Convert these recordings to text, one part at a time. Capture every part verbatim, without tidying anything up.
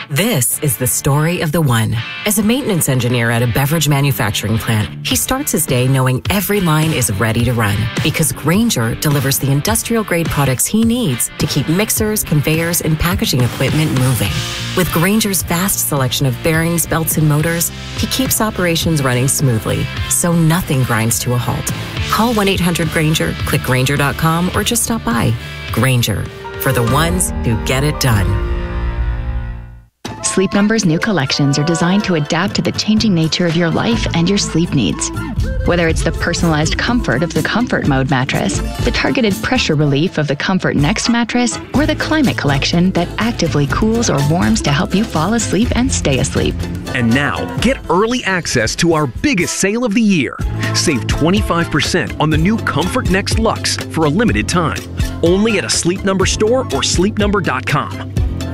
This is the story of the one. As a maintenance engineer at a beverage manufacturing plant, he starts his day knowing every line is ready to run because Grainger delivers the industrial-grade products he needs to keep mixers, conveyors, and packaging equipment moving. With Grainger's vast selection of bearings, belts, and motors, he keeps operations running smoothly, so nothing grinds to a halt. Call one eight hundred Grainger, click Grainger dot com, or just stop by. Grainger, for the ones who get it done. Sleep Number's new collections are designed to adapt to the changing nature of your life and your sleep needs. Whether it's the personalized comfort of the Comfort Mode mattress, the targeted pressure relief of the Comfort Next mattress, or the Climate Collection that actively cools or warms to help you fall asleep and stay asleep. And now, get early access to our biggest sale of the year. Save twenty-five percent on the new Comfort Next Luxe for a limited time. Only at a Sleep Number store or sleep number dot com.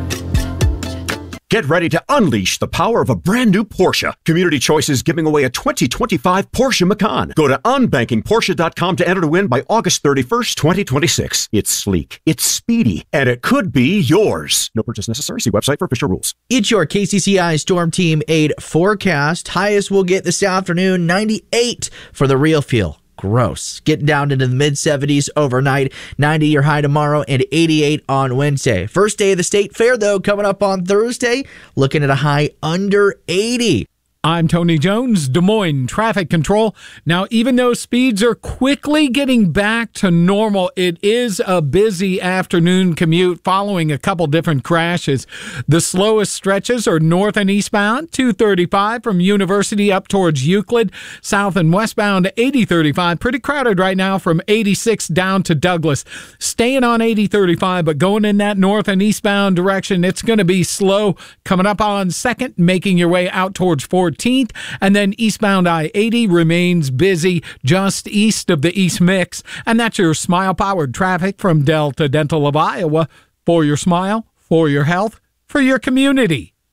Get ready to unleash the power of a brand new Porsche. Community Choice is giving away a twenty twenty-five Porsche Macan. Go to unbanking porsche dot com to enter to win by August thirty-first, twenty twenty-six. It's sleek, it's speedy, and it could be yours. No purchase necessary. See website for official rules. It's your K C C I Storm Team aid forecast. Highest we'll get this afternoon, ninety-eight for the real feel. Gross. Getting down into the mid seventies overnight. ninety your high tomorrow and eighty-eight on Wednesday. First day of the state fair, though, coming up on Thursday. Looking at a high under eighty. I'm Tony Jones, Des Moines Traffic Control. Now, even though speeds are quickly getting back to normal, it is a busy afternoon commute following a couple different crashes. The slowest stretches are north and eastbound, two thirty-five from University up towards Euclid, south and westbound eighty thirty-five. Pretty crowded right now from eighty-six down to Douglas. Staying on eighty thirty-five, but going in that north and eastbound direction, it's going to be slow. Coming up on second, making your way out towards fourteenth. And then eastbound I eighty remains busy just east of the East Mix. And that's your smile-powered traffic from Delta Dental of Iowa. For your smile, for your health, for your community.